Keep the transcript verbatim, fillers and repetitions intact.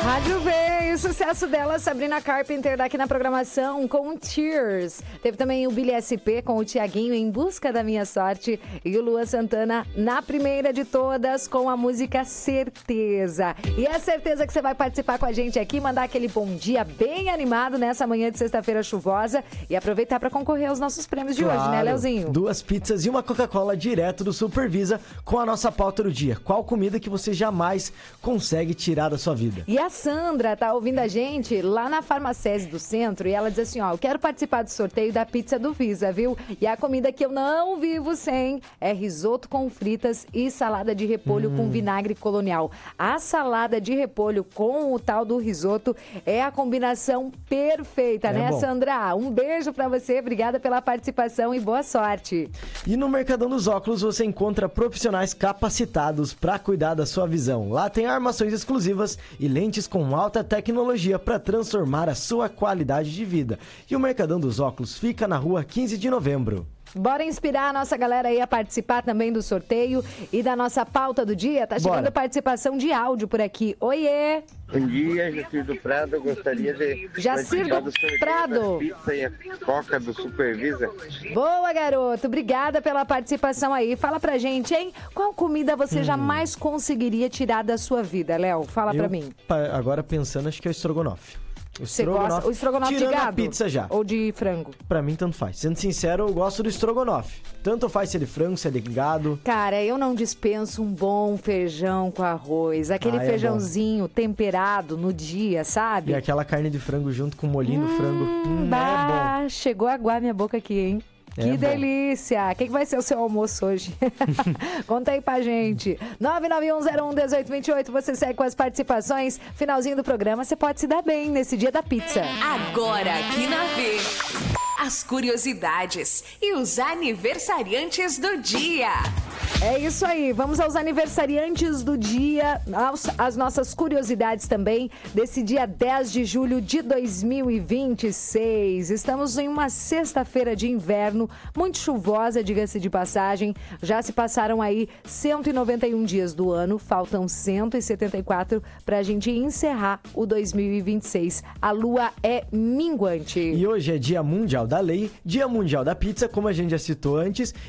Rádio V, o sucesso dela, Sabrina Carpenter, aqui na programação com Tears. Teve também o Billy S P com o Thiaguinho, Em Busca da Minha Sorte. E o Luan Santana na primeira de todas com a música Certeza. E é certeza que você vai participar com a gente aqui, mandar aquele bom dia bem animado nessa manhã de sexta-feira chuvosa e aproveitar para concorrer aos nossos prêmios de Claro. hoje, né, Leozinho? Duas pizzas e uma Coca-Cola direto do Supervisa com a nossa pauta do dia. Qual comida que você jamais consegue tirar da sua vida? E a Sandra tá ouvindo a gente lá na Farmacese do Centro e ela diz assim, ó, eu quero participar do sorteio da pizza do Visa, viu? E a comida que eu não vivo sem é risoto com fritas e salada de repolho hum. com vinagre colonial. A salada de repolho com o tal do risoto é a combinação perfeita, é né, bom. Sandra? Um beijo pra você, obrigada pela participação e boa sorte. E no Mercadão dos Óculos você encontra profissionais capacitados para cuidar da sua visão. Lá tem armações exclusivas e lentes com alta tecnologia para transformar a sua qualidade de vida. E o Mercadão dos Óculos fica na rua quinze de novembro. Bora inspirar a nossa galera aí a participar também do sorteio e da nossa pauta do dia. Tá chegando Bora. participação de áudio por aqui. Oiê! Bom dia, Jacir do Prado. Eu gostaria de Jacir do Prado. Pizza e a Coca do Supervisa. Boa, garoto. Obrigada pela participação aí. Fala pra gente, hein? Qual comida você hum. jamais conseguiria tirar da sua vida, Léo? Fala Eu, pra mim. Agora pensando, acho que é o estrogonofe. O Você gosta? O estrogonofe de gado? A pizza já. Ou de frango? Pra mim, tanto faz. Sendo sincero, eu gosto do estrogonofe. Tanto faz se é de frango, se é de gado. Cara, eu não dispenso um bom feijão com arroz. Aquele ah, é feijãozinho bom. temperado no dia, sabe? E aquela carne de frango junto com o molhinho hum, do frango. Hum, bah, é bom. Chegou a aguar minha boca aqui, hein? Que é delícia! O que, que vai ser o seu almoço hoje? Conta aí pra gente. nove nove um zero um um oito dois oito, você segue com as participações. Finalzinho do programa, você pode se dar bem nesse dia da pizza. Agora aqui na V, as curiosidades e os aniversariantes do dia. É isso aí, vamos aos aniversariantes do dia, aos, as nossas curiosidades também desse dia dez de julho de dois mil e vinte e seis. Estamos em uma sexta-feira de inverno, muito chuvosa, diga-se de passagem. Já se passaram aí cento e noventa e um dias do ano, faltam cento e setenta e quatro para a gente encerrar o dois mil e vinte e seis. A lua é minguante. E hoje é Dia Mundial da Lei, Dia Mundial da Pizza, como a gente já citou antes,